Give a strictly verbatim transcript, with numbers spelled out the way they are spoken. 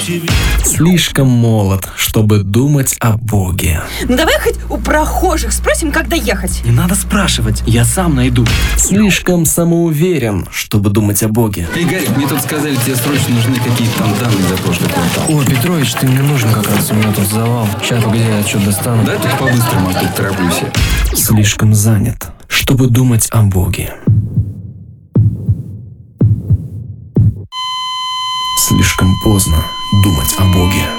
Слишком молод, чтобы думать о Боге. Ну давай хоть у прохожих спросим, как доехать. Не надо спрашивать, я сам найду. Слишком самоуверен, чтобы думать о Боге. Эй, Гарик, мне тут сказали, тебе срочно нужны какие-то там данные за прошлый квартал. О, Петрович, ты мне нужен как раз, у меня тут завал. Сейчас, погоди, я отчет достану. Дай тут по-быстрому, а тут тороплюсь я. Слишком занят, чтобы думать о Боге. Слишком поздно думать о Боге.